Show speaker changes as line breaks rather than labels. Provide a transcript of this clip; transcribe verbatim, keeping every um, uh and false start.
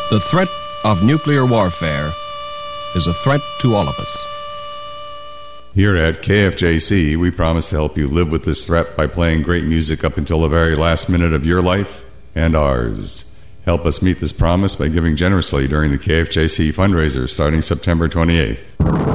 The threat of nuclear warfare is a threat to all of us.
Here at K F J C, we promise to help you live with this threat by playing great music up until the very last minute of your life and ours. Help us meet this promise by giving generously during the K F J C fundraiser starting September twenty-eighth.